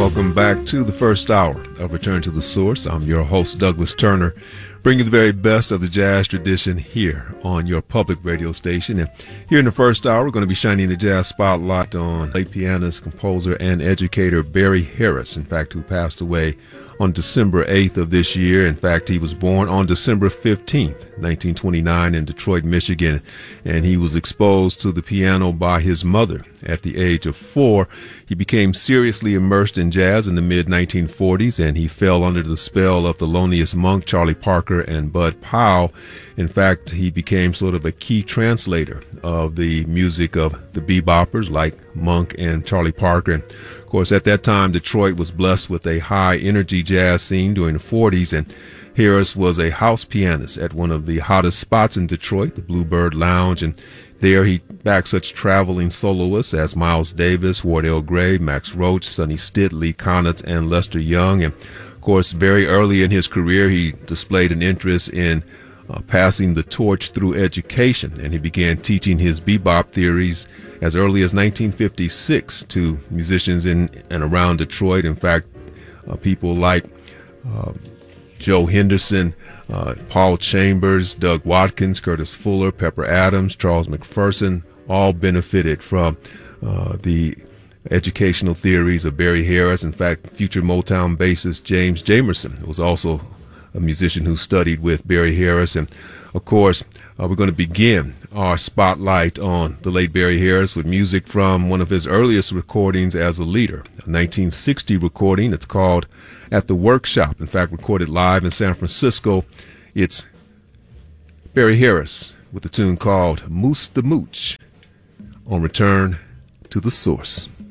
Welcome back to the first hour of Return to the Source. I'm your host, Douglas Turner, bringing the very best of the jazz tradition here on your public radio station. And here in the first hour, we're going to be shining the jazz spotlight on late pianist, composer, and educator Barry Harris, in fact, who passed away on December 8th of this year. In fact, he was born on December 15th, 1929 in Detroit, Michigan, and he was exposed to the piano by his mother at the age of 4. He became seriously immersed in jazz in the mid-1940s, and he fell under the spell of Thelonious Monk, Charlie Parker, and Bud Powell. In fact, he became sort of a key translator of the music of the beboppers like Monk and Charlie Parker. And of course, at that time, Detroit was blessed with a high-energy jazz scene during the 40s, and Harris was a house pianist at one of the hottest spots in Detroit, the Bluebird Lounge, and there he backed such traveling soloists as Miles Davis, Wardell Gray, Max Roach, Sonny Stitt, Lee Konitz, and Lester Young. And of course, very early in his career, he displayed an interest in passing the torch through education, and he began teaching his bebop theories as early as 1956 to musicians in and around Detroit. In fact, people like Joe Henderson, Paul Chambers, Doug Watkins, Curtis Fuller, Pepper Adams, Charles McPherson, all benefited from the educational theories of Barry Harris. In fact, future Motown bassist James Jamerson was also a musician who studied with Barry Harris. And of course, we're going to begin our spotlight on the late Barry Harris with music from one of his earliest recordings as a leader, a 1960 recording. It's called At the Workshop, in fact, recorded live in San Francisco. It's Barry Harris with a tune called Moose the Mooch on Return to the Source.